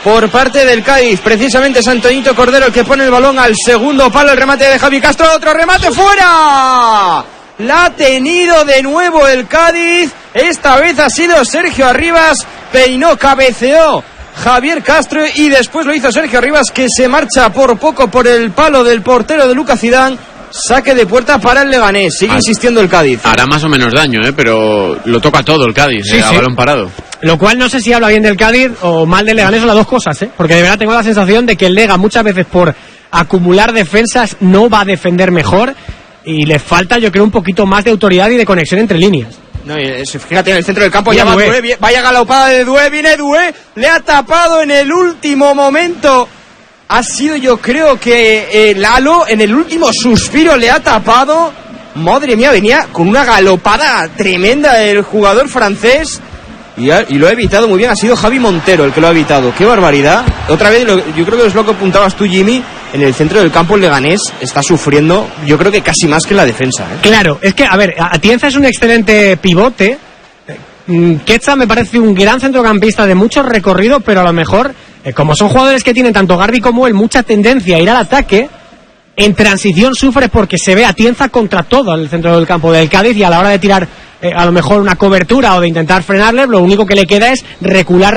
por parte del Cádiz. Precisamente es Antoñito Cordero el que pone el balón al segundo palo. El remate de Javi Castro, otro remate fuera. La ha tenido de nuevo el Cádiz. Esta vez ha sido Sergio Arribas. Peinó, cabeceó Javier Castro y después lo hizo Sergio Arribas, que se marcha por poco por el palo del portero de Lucas Zidane. Saque de puerta para el Leganés. Sigue insistiendo el Cádiz. Hará más o menos daño, pero lo toca todo el Cádiz, a balón parado. Lo cual no sé si habla bien del Cádiz o mal del Leganés o las dos cosas, porque de verdad tengo la sensación de que el Lega muchas veces por acumular defensas no va a defender mejor y le falta, yo creo, un poquito más de autoridad y de conexión entre líneas. No, fíjate, en el centro del campo ya va Doué. Vaya galopada de Doué, viene Doué, le ha tapado en el último momento. Ha sido, yo creo que Lalo en el último suspiro le ha tapado. Madre mía, venía con una galopada tremenda el jugador francés y lo ha evitado muy bien. Ha sido Javi Montero el que lo ha evitado. Qué barbaridad. Otra vez, yo creo que es lo que apuntabas tú, Jimmy. En el centro del campo el Leganés está sufriendo, yo creo que casi más que en la defensa, Claro, es que, a ver, Atienza es un excelente pivote. Quetzal me parece un gran centrocampista de mucho recorrido, pero a lo mejor, como son jugadores que tienen tanto Garbi como él mucha tendencia a ir al ataque, en transición sufre porque se ve Atienza contra todo el centro del campo del Cádiz, y a la hora de tirar a lo mejor una cobertura o de intentar frenarle, lo único que le queda es recular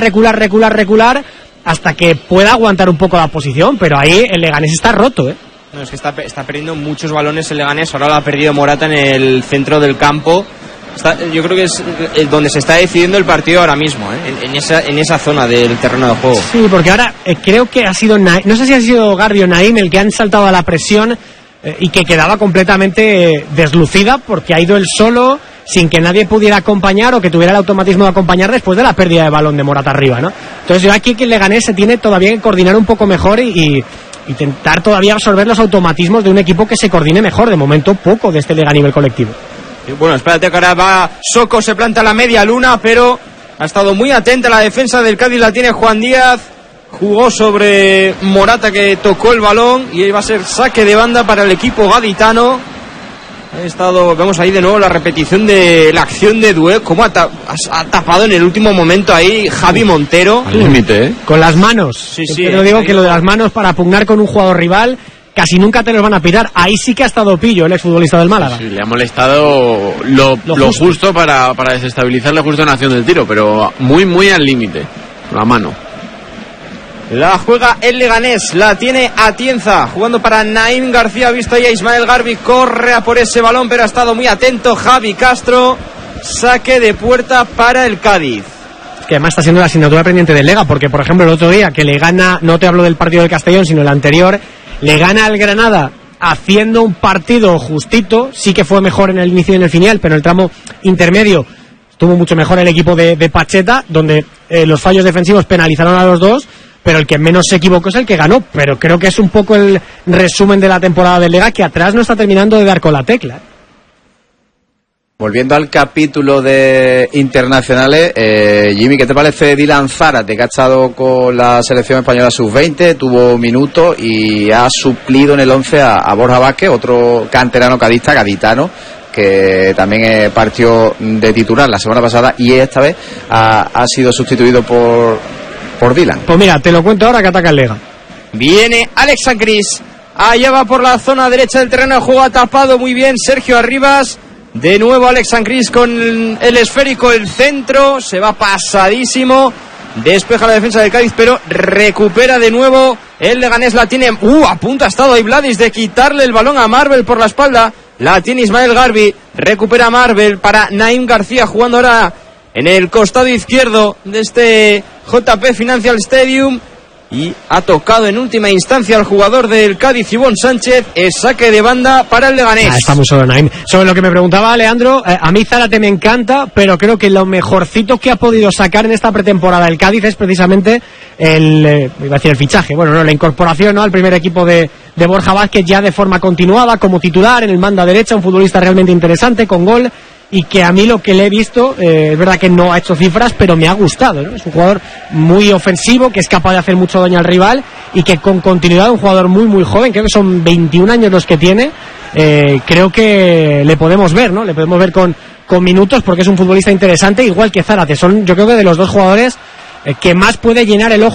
hasta que pueda aguantar un poco la posición, pero ahí el Leganés está roto, No, es que está perdiendo muchos balones el Leganés. Ahora lo ha perdido Morata en el centro del campo. Yo creo que es donde se está decidiendo el partido ahora mismo, en esa zona del terreno de juego. Sí, porque ahora creo que ha sido no sé si ha sido Garbi o Naim el que han saltado a la presión y que quedaba completamente deslucida porque ha ido él solo sin que nadie pudiera acompañar o que tuviera el automatismo de acompañar después de la pérdida de balón de Morata arriba, ¿no? Entonces yo aquí que el Leganés se tiene todavía que coordinar un poco mejor y intentar todavía absorber los automatismos de un equipo que se coordine mejor. De momento poco de este Lega a nivel colectivo. Bueno, espérate que ahora va Soko, se planta la media luna, pero ha estado muy atenta la defensa del Cádiz, la tiene Juan Díaz, jugó sobre Morata que tocó el balón y ahí va a ser saque de banda para el equipo gaditano. Vemos ahí de nuevo la repetición de la acción de Doué, cómo ha tapado en el último momento ahí Javi Montero. Al límite, Con las manos. Sí. Pero digo que lo de las manos para pugnar con un jugador rival casi nunca te los van a pitar. Ahí sí que ha estado pillo el exfutbolista del Málaga. Sí, le ha molestado lo justo para desestabilizar la justa en acción del tiro, pero muy al límite, la mano. La juega el Leganés, la tiene Atienza, jugando para Naim García, ha visto ahí a Ismael Garbi, corre a por ese balón, pero ha estado muy atento Javi Castro. Saque de puerta para el Cádiz. Que además está siendo la asignatura pendiente del Lega, porque por ejemplo el otro día que le gana, no te hablo del partido del Castellón, sino el anterior, le gana al Granada haciendo un partido justito. Sí que fue mejor en el inicio y en el final, pero en el tramo intermedio estuvo mucho mejor el equipo de Pacheta, donde los fallos defensivos penalizaron a los dos, pero el que menos se equivocó es el que ganó. Pero creo que es un poco el resumen de la temporada del Lega, que atrás no está terminando de dar con la tecla. Volviendo al capítulo de internacionales, Jimmy, ¿qué te parece Dylan Zárate, que ha estado con la selección española sub-20, tuvo minutos y ha suplido en el 11 a Borja Vázquez, otro canterano gaditano, que también partió de titular la semana pasada y esta vez ha sido sustituido por Dylan? Pues mira, te lo cuento ahora que ataca el Lega. Viene Alex Sangris, allá va por la zona derecha del terreno de juego, ha tapado muy bien Sergio Arribas. De nuevo Alex Sangris con el esférico, el centro, se va pasadísimo, despeja la defensa del Cádiz, pero recupera de nuevo el Leganés, la tiene, a punto ha estado ahí Vladis de quitarle el balón a Marvel por la espalda, la tiene Ismael Garbi, recupera Marvel para Naim García, jugando ahora en el costado izquierdo de este JP Financial Stadium, y ha tocado en última instancia al jugador del Cádiz, Ivón Sánchez. Es saque de banda para el Leganés. Está muy solo Naim. Sobre lo que me preguntaba Leandro, a mí Zárate me encanta, pero creo que lo mejorcito que ha podido sacar en esta pretemporada el Cádiz es precisamente iba a decir el fichaje, la incorporación, al primer equipo de Borja Vázquez, ya de forma continuada como titular en el manda derecha, un futbolista realmente interesante con gol, y que a mí lo que le he visto, es verdad que no ha hecho cifras, pero me ha gustado, ¿no? Es un jugador muy ofensivo, que es capaz de hacer mucho daño al rival, y que con continuidad, un jugador muy joven, creo que son 21 años los que tiene, creo que le podemos ver, ¿no? Le podemos ver con minutos, porque es un futbolista interesante, igual que Zárate. Son, yo creo que de los dos jugadores que más puede llenar el ojo